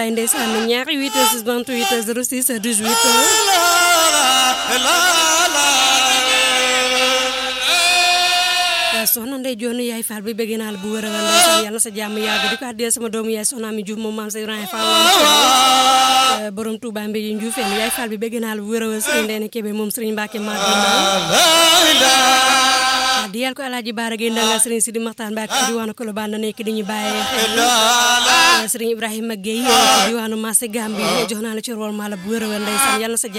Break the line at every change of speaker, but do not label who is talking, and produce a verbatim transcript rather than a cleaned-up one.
Ndiaye ndeysaan ñaari huit six vingt-huit zéro six dix-huit soxna Ndey Joon yaay Fall bi bëgg naa la bu wér a wér yàlla sa jàmm yàgg di ko addee sama doomu yaay soxna Ami Diouf moom maam sa Ibrahima Fall borom Touba Mbé yi Ndioufène yaay Fall bi bëgg naa la bu wér a wér Serigne Ndéné Kébé moom Serigne Mbacke Madina di yàlla ko Alaaji Baara Gueye Ndanga Serigne Sidi Maxtaan Mbacke ci diwaanu Colobane nekk di ñu bàyyee xel Serigne Ibrahima Gueye ci diwaanu Massé Gambie jox naa la ci rôle ma la bu wér a wér ndeysaan yàlla sa